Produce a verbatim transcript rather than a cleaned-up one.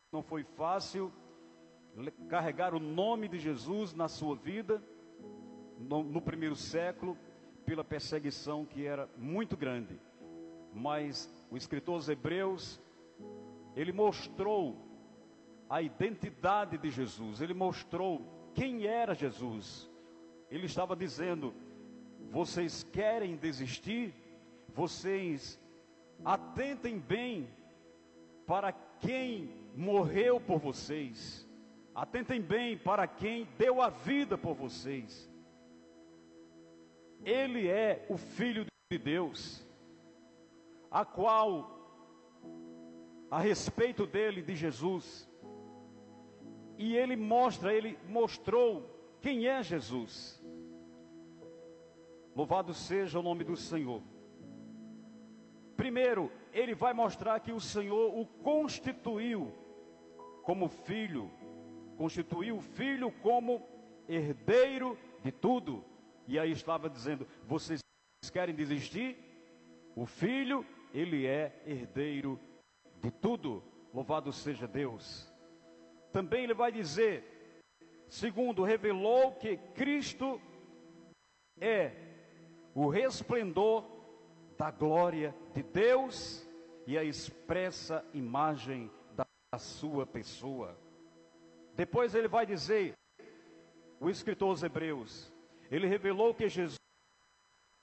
não foi fácil carregar o nome de Jesus na sua vida, no, no primeiro século, pela perseguição que era muito grande. Mas o escritor aos Hebreus, ele mostrou a identidade de Jesus, ele mostrou quem era Jesus. Ele estava dizendo: vocês querem desistir? Vocês atentem bem para quem morreu por vocês, atentem bem para quem deu a vida por vocês. Ele é o Filho de Deus, a qual, a respeito dele, de Jesus, e ele mostra, ele mostrou quem é Jesus. Louvado seja o nome do Senhor. Primeiro, ele vai mostrar que o Senhor o constituiu como filho, constituiu o filho como herdeiro de tudo. E aí estava dizendo: vocês querem desistir? O filho, ele é herdeiro de tudo. Louvado seja Deus. Também ele vai dizer, segundo, revelou que Cristo é o resplendor da glória de Deus e a expressa imagem da sua pessoa. Depois ele vai dizer, o escritor aos Hebreus, ele revelou que Jesus